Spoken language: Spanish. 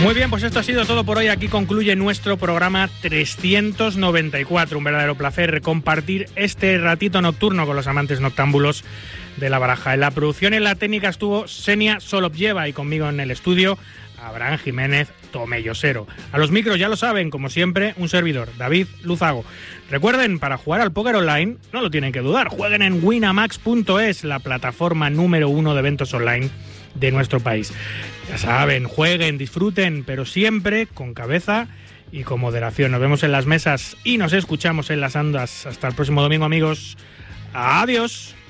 Muy bien, pues esto ha sido todo por hoy. Aquí concluye nuestro programa 394. Un verdadero placer compartir este ratito nocturno con los amantes noctámbulos de la baraja. En la producción y en la técnica estuvo Xenia Solovjeva y conmigo en el estudio Abraham Jiménez Tomellosero. A los micros, ya lo saben, como siempre, un servidor, David Luzago. Recuerden, para jugar al póker online, no lo tienen que dudar, jueguen en winamax.es, la plataforma número 1 de eventos online de nuestro país. Ya saben, jueguen, disfruten, pero siempre con cabeza y con moderación. Nos vemos en las mesas y nos escuchamos en las andas. Hasta el próximo domingo, amigos. Adiós.